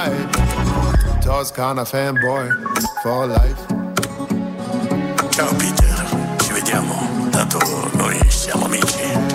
Toscana fanboy for life. Ciao Peter, ci vediamo, tanto noi siamo amici.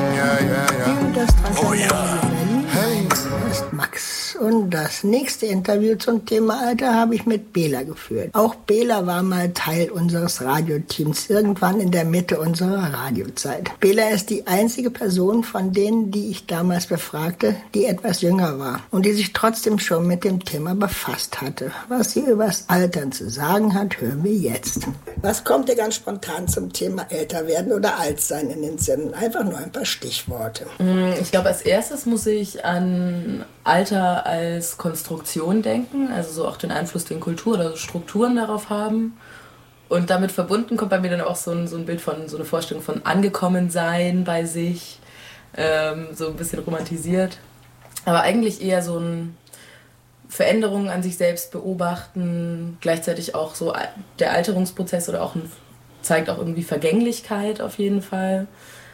Oh ja. Hey. Das ist Max. Und das nächste Interview zum Thema Alter habe ich mit Bela geführt. Auch Bela war mal Teil unseres Radioteams, irgendwann in der Mitte unserer Radiozeit. Bela ist die einzige Person von denen, die ich damals befragte, die etwas jünger war und die sich trotzdem schon mit dem Thema befasst hatte. Was sie übers Altern zu sagen hat, hören wir jetzt. Was kommt dir ganz spontan zum Thema älter werden oder alt sein in den Sinn? Einfach nur ein paar Stichworte. Ich glaube, als erstes muss ich an Alter als Konstruktion denken, also so auch den Einfluss, den Kultur oder Strukturen darauf haben. Und damit verbunden kommt bei mir dann auch so ein Bild von, so eine Vorstellung von angekommen sein bei sich, so ein bisschen romantisiert. Aber eigentlich eher so ein Veränderungen an sich selbst beobachten, gleichzeitig auch so der Alterungsprozess oder auch zeigt auch irgendwie Vergänglichkeit auf jeden Fall.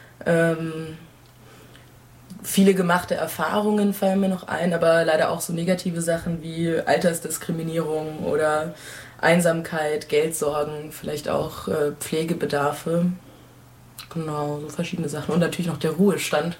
Viele gemachte Erfahrungen fallen mir noch ein, aber leider auch so negative Sachen wie Altersdiskriminierung oder Einsamkeit, Geldsorgen, vielleicht auch Pflegebedarfe. Genau, so verschiedene Sachen. Und natürlich noch der Ruhestand.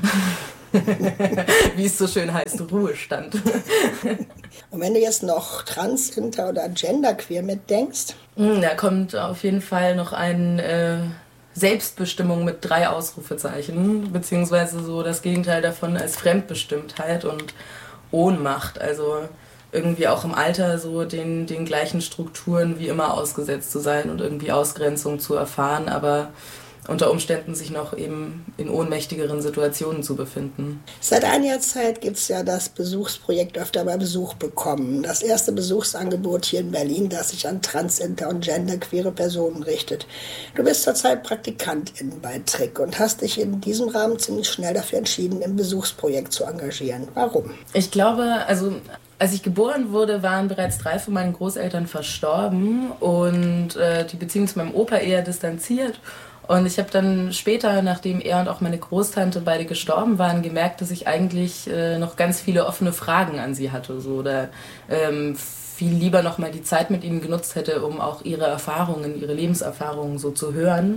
Wie es so schön heißt, Ruhestand. Und wenn du jetzt noch trans-, inter- oder genderqueer mitdenkst? Da kommt auf jeden Fall noch ein Selbstbestimmung mit 3 Ausrufezeichen, beziehungsweise so das Gegenteil davon als Fremdbestimmtheit und Ohnmacht. Also irgendwie auch im Alter so den gleichen Strukturen wie immer ausgesetzt zu sein und irgendwie Ausgrenzung zu erfahren, aber unter Umständen sich noch eben in ohnmächtigeren Situationen zu befinden. Seit einiger Zeit gibt es ja das Besuchsprojekt Öfter mal Besuch bekommen. Das erste Besuchsangebot hier in Berlin, das sich an trans-, inter- und genderqueere Personen richtet. Du bist zurzeit Praktikantin bei Trick und hast dich in diesem Rahmen ziemlich schnell dafür entschieden, im Besuchsprojekt zu engagieren. Warum? Ich glaube, also als ich geboren wurde, waren bereits 3 von meinen Großeltern verstorben und die Beziehung zu meinem Opa eher distanziert. Und ich habe dann später, nachdem er und auch meine Großtante beide gestorben waren, gemerkt, dass ich eigentlich noch ganz viele offene Fragen an sie hatte. So, oder viel lieber noch mal die Zeit mit ihnen genutzt hätte, um auch ihre Erfahrungen, ihre Lebenserfahrungen so zu hören.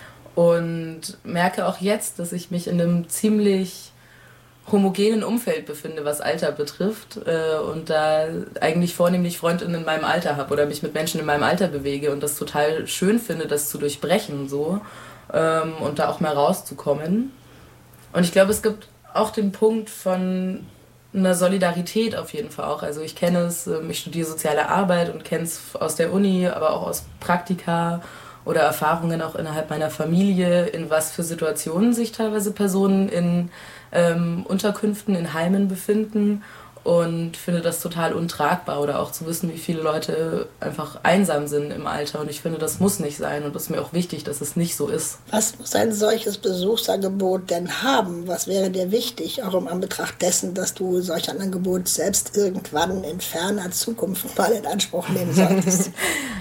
Und merke auch jetzt, dass ich mich in einem ziemlich homogenen Umfeld befinde, was Alter betrifft, und da eigentlich vornehmlich Freundinnen in meinem Alter habe oder mich mit Menschen in meinem Alter bewege und das total schön finde, das zu durchbrechen so, und da auch mal rauszukommen. Und ich glaube, es gibt auch den Punkt von einer Solidarität auf jeden Fall auch. Also ich kenne es, ich studiere soziale Arbeit und kenne es aus der Uni, aber auch aus Praktika oder Erfahrungen auch innerhalb meiner Familie, in was für Situationen sich teilweise Personen in Unterkünften, in Heimen befinden, und finde das total untragbar, oder auch zu wissen, wie viele Leute einfach einsam sind im Alter, und ich finde, das muss nicht sein, und das ist mir auch wichtig, dass es nicht so ist. Was muss ein solches Besuchsangebot denn haben? Was wäre dir wichtig, auch im Anbetracht dessen, dass du solch ein Angebot selbst irgendwann in ferner Zukunft mal in Anspruch nehmen solltest?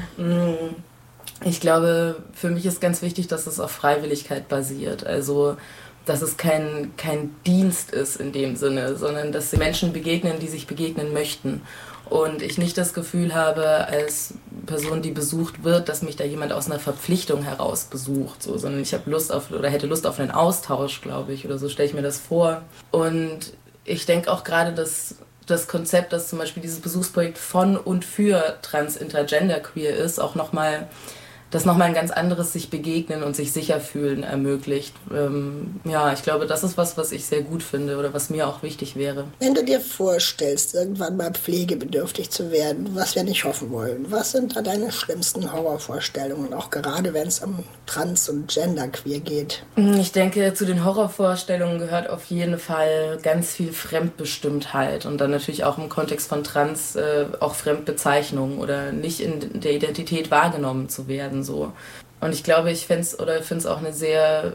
Ich glaube, für mich ist ganz wichtig, dass es auf Freiwilligkeit basiert. Also dass es kein Dienst ist in dem Sinne, sondern dass Menschen begegnen, die sich begegnen möchten. Und ich nicht das Gefühl habe, als Person, die besucht wird, dass mich da jemand aus einer Verpflichtung heraus besucht, so, sondern ich habe Lust auf oder hätte Lust auf einen Austausch, glaube ich, oder so stelle ich mir das vor. Und ich denke auch gerade, dass das Konzept, dass zum Beispiel dieses Besuchsprojekt von und für trans, inter, genderqueer ist, auch nochmal ein ganz anderes sich begegnen und sich sicher fühlen ermöglicht. Ja, ich glaube, das ist was ich sehr gut finde oder was mir auch wichtig wäre. Wenn du dir vorstellst, irgendwann mal pflegebedürftig zu werden, was wir nicht hoffen wollen, was sind da deine schlimmsten Horrorvorstellungen, auch gerade wenn es um Trans- und Genderqueer geht? Ich denke, zu den Horrorvorstellungen gehört auf jeden Fall ganz viel Fremdbestimmtheit und dann natürlich auch im Kontext von Trans auch Fremdbezeichnung oder nicht in der Identität wahrgenommen zu werden. So. Und ich glaube, ich finde es auch eine sehr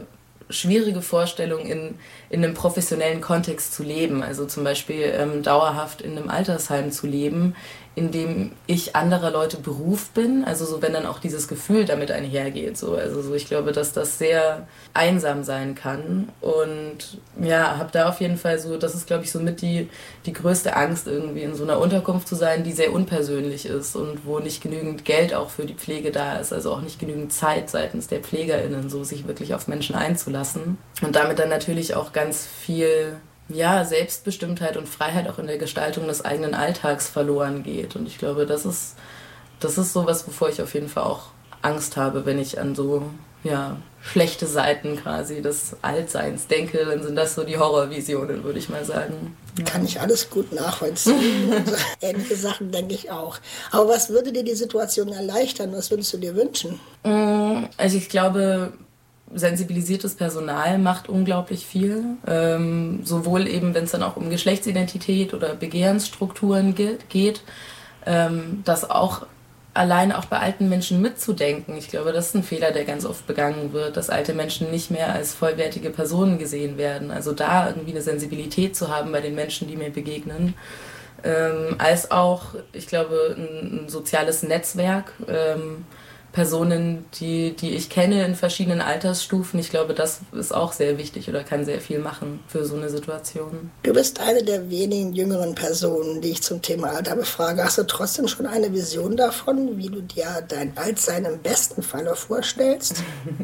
schwierige Vorstellung, in einem professionellen Kontext zu leben. Also zum Beispiel dauerhaft in einem Altersheim zu leben, in dem ich anderer Leute Beruf bin. Also so, wenn dann auch dieses Gefühl damit einhergeht. So. Also so, ich glaube, dass das sehr einsam sein kann. Und ja, habe da auf jeden Fall so, das ist, glaube ich, so mit die größte Angst, irgendwie in so einer Unterkunft zu sein, die sehr unpersönlich ist und wo nicht genügend Geld auch für die Pflege da ist. Also auch nicht genügend Zeit seitens der PflegerInnen, so sich wirklich auf Menschen einzulassen. Und damit dann natürlich auch ganz viel Selbstbestimmtheit und Freiheit auch in der Gestaltung des eigenen Alltags verloren geht. Und ich glaube, das ist sowas, wovor ich auf jeden Fall auch Angst habe, wenn ich an so schlechte Seiten quasi des Altseins denke, dann sind das so die Horrorvisionen, würde ich mal sagen. Ja. Kann ich alles gut nachvollziehen. Ähnliche Sachen denke ich auch. Aber was würde dir die Situation erleichtern? Was würdest du dir wünschen? Also ich glaube, sensibilisiertes Personal macht unglaublich viel. Sowohl eben, wenn es dann auch um Geschlechtsidentität oder Begehrensstrukturen geht, das auch alleine auch bei alten Menschen mitzudenken. Ich glaube, das ist ein Fehler, der ganz oft begangen wird, dass alte Menschen nicht mehr als vollwertige Personen gesehen werden. Also da irgendwie eine Sensibilität zu haben bei den Menschen, die mir begegnen. Als auch, ich glaube, ein soziales Netzwerk, Personen, die ich kenne in verschiedenen Altersstufen. Ich glaube, das ist auch sehr wichtig oder kann sehr viel machen für so eine Situation. Du bist eine der wenigen jüngeren Personen, die ich zum Thema Alter befrage. Hast du trotzdem schon eine Vision davon, wie du dir dein Altsein im besten Falle vorstellst?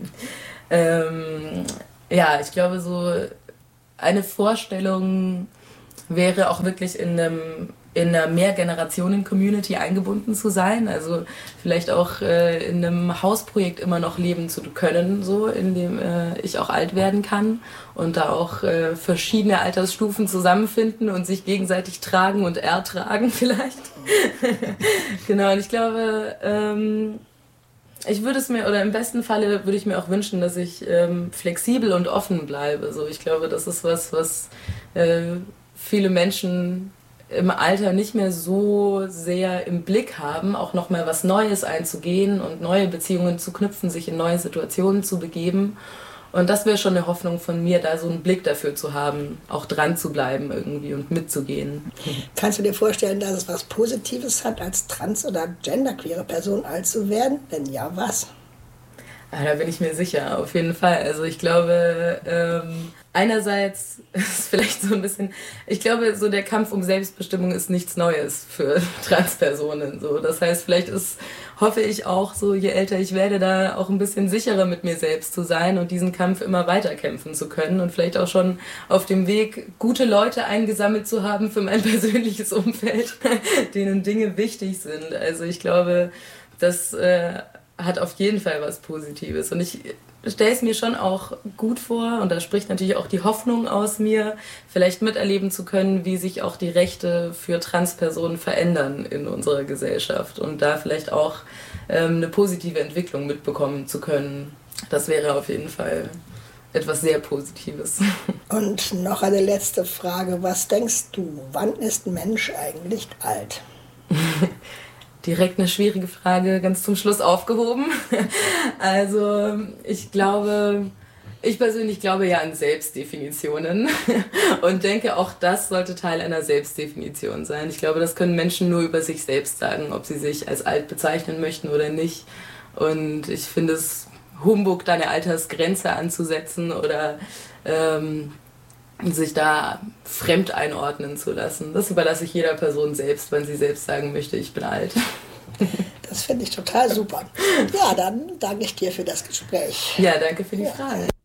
Ich glaube, so eine Vorstellung wäre auch wirklich in einer Mehrgenerationen-Community eingebunden zu sein, also vielleicht auch in einem Hausprojekt immer noch leben zu können, so in dem ich auch alt werden kann und da auch verschiedene Altersstufen zusammenfinden und sich gegenseitig tragen und ertragen vielleicht. Genau, und ich glaube, ich würde es mir, oder im besten Falle würde ich mir auch wünschen, dass ich flexibel und offen bleibe. So, ich glaube, das ist was viele Menschen im Alter nicht mehr so sehr im Blick haben, auch nochmal was Neues einzugehen und neue Beziehungen zu knüpfen, sich in neue Situationen zu begeben. Und das wäre schon eine Hoffnung von mir, da so einen Blick dafür zu haben, auch dran zu bleiben irgendwie und mitzugehen. Kannst du dir vorstellen, dass es was Positives hat, als trans- oder genderqueere Person alt zu werden? Wenn ja, was? Ja, da bin ich mir sicher, auf jeden Fall. Also ich glaube, einerseits ist vielleicht so ein bisschen, ich glaube, so der Kampf um Selbstbestimmung ist nichts Neues für Transpersonen. So. Das heißt, hoffe ich auch so, je älter ich werde, da auch ein bisschen sicherer mit mir selbst zu sein und diesen Kampf immer weiter kämpfen zu können und vielleicht auch schon auf dem Weg gute Leute eingesammelt zu haben für mein persönliches Umfeld, denen Dinge wichtig sind. Also ich glaube, das hat auf jeden Fall was Positives. Und ich stelle es mir schon auch gut vor, und da spricht natürlich auch die Hoffnung aus mir, vielleicht miterleben zu können, wie sich auch die Rechte für Transpersonen verändern in unserer Gesellschaft und da vielleicht auch eine positive Entwicklung mitbekommen zu können. Das wäre auf jeden Fall etwas sehr Positives. Und noch eine letzte Frage. Was denkst du, wann ist ein Mensch eigentlich alt? Direkt eine schwierige Frage, ganz zum Schluss aufgehoben. Also ich persönlich glaube ja an Selbstdefinitionen und denke, auch das sollte Teil einer Selbstdefinition sein. Ich glaube, das können Menschen nur über sich selbst sagen, ob sie sich als alt bezeichnen möchten oder nicht. Und ich finde es Humbug, da eine Altersgrenze anzusetzen oder sich da fremd einordnen zu lassen. Das überlasse ich jeder Person selbst, wenn sie selbst sagen möchte, ich bin alt. Das finde ich total super. Ja, dann danke ich dir für das Gespräch. Ja, danke für die Frage.